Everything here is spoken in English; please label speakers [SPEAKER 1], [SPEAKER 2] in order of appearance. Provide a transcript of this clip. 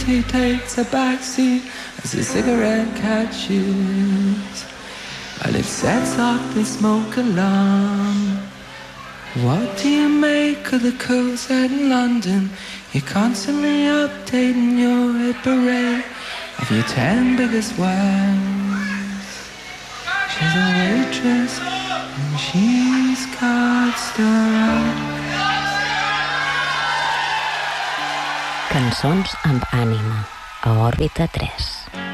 [SPEAKER 1] He takes a backseat as the cigarette catches, and it sets off the smoke alarm. What do you make of the cool set in London? You're constantly updating your hit parade of your 10 biggest wives. She's a waitress and she's got style.
[SPEAKER 2] Cançons amb ànima, a Òrbita 3.